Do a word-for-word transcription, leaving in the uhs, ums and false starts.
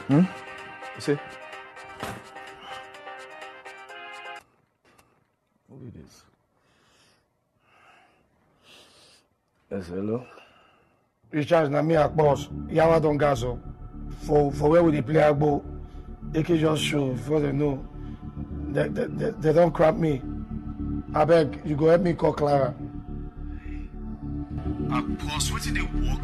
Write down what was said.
Hmm? You see? Who is this? Yes, hello? Richard, na me ak boss. Yawa don gaso. For for where we dey play agbo, they can just show before they know. They, they, they, they don't crap me. I beg, you go help me call Clara. Ah, boss, wetin dey work